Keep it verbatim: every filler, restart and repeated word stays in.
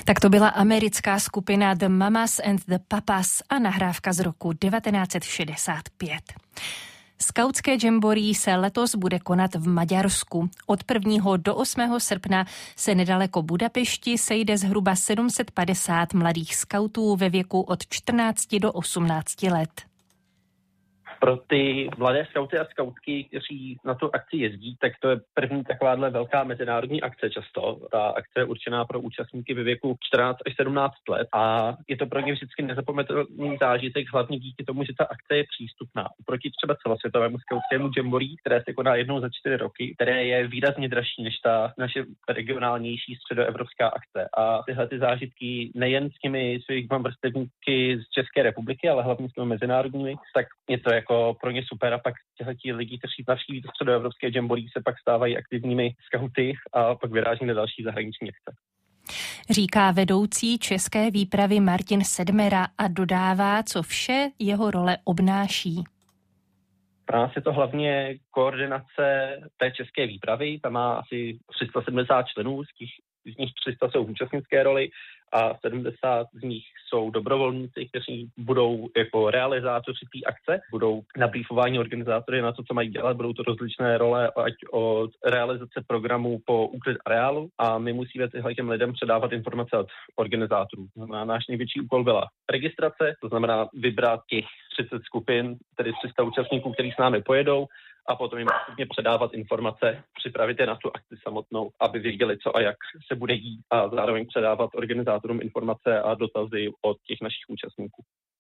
Tak to byla americká skupina The Mamas and the Papas a nahrávka z roku devatenáct set šedesát pět. Skautské jamboree se letos bude konat v Maďarsku. Od prvního do osmého srpna se nedaleko Budapešti sejde zhruba sedm set padesát mladých skautů ve věku od čtrnácti do osmnácti let. Pro ty mladé skauty a skautky, kteří na tu akci jezdí, tak to je první takováhle velká mezinárodní akce často. Ta akce je určená pro účastníky ve věku čtrnáct až sedmnáct let a je to pro ně vždycky nezapomenutelný zážitek, hlavně díky tomu, že ta akce je přístupná. Oproti třeba celosvětovému skautskému jamboree, které se koná jednou za čtyři roky, které je výrazně dražší než ta naše regionálnější středoevropská akce. A tyhle ty zážitky nejen s těmi svými vrstevníky z České republiky, ale hlavně s těmi mezinárodními, tak je to jako pro ně super a pak těhleti lidi, kteří navštíví to středoevropské jamboree, se pak stávají aktivními skauty a pak vyráží na další zahraniční akce. Říká vedoucí české výpravy Martin Sedmera a dodává, co vše jeho role obnáší. Pro nás je to hlavně koordinace té české výpravy, ta má asi tři sta sedmdesát členů, z, těch, z nich tři sta jsou v účastnické roli a sedmdesát z nich jsou dobrovolníci, kteří budou jako realizátoři té akce, budou nabrýfováni organizátory na to, co mají dělat, budou to rozličné role, ať od realizace programu po úklid areálu a my musíme tyhle těm lidem předávat informace od organizátorů. Znamená, náš největší úkol byla registrace, to znamená vybrat těch třicet skupin, tedy tři sta účastníků, kteří s námi pojedou, a potom jim postupně předávat informace, připravit je na tu akci samotnou, aby věděli, co a jak se bude dít a zároveň předávat organizátorům informace a dotazy od těch našich účastníků.